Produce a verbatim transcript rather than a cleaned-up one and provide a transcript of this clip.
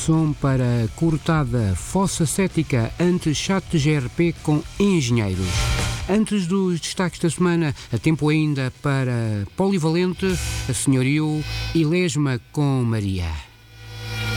som para cortada fossa cética ante chat G R P com engenheiros. Antes dos destaques da semana, a tempo ainda para Polivalente, a Senhorio e Lesma com Maria.